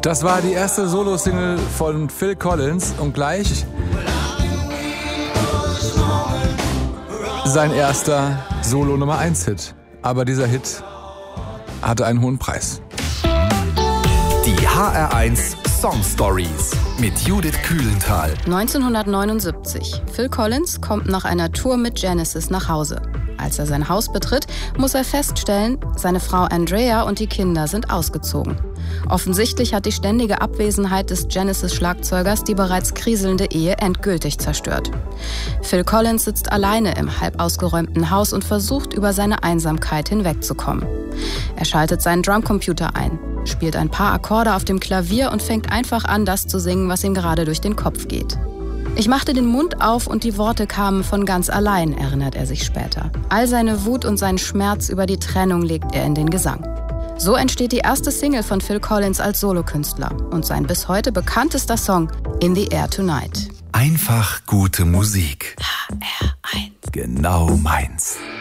Das war die erste Solo-Single von Phil Collins und gleich sein erster Solo-Nummer-1-Hit. Aber dieser Hit hatte einen hohen Preis. Die HR1 Song Stories mit Judith Kühlenthal. 1979. Phil Collins kommt nach einer Tour mit Genesis nach Hause. Als er sein Haus betritt, muss er feststellen, seine Frau Andrea und die Kinder sind ausgezogen. Offensichtlich hat die ständige Abwesenheit des Genesis-Schlagzeugers die bereits kriselnde Ehe endgültig zerstört. Phil Collins sitzt alleine im halb ausgeräumten Haus und versucht, über seine Einsamkeit hinwegzukommen. Er schaltet seinen Drumcomputer ein, spielt ein paar Akkorde auf dem Klavier und fängt einfach an, das zu singen, was ihm gerade durch den Kopf geht. Ich machte den Mund auf und die Worte kamen von ganz allein, erinnert er sich später. All seine Wut und seinen Schmerz über die Trennung legt er in den Gesang. So entsteht die erste Single von Phil Collins als Solokünstler und sein bis heute bekanntester Song In the Air Tonight. Einfach gute Musik. HR1. Genau meins.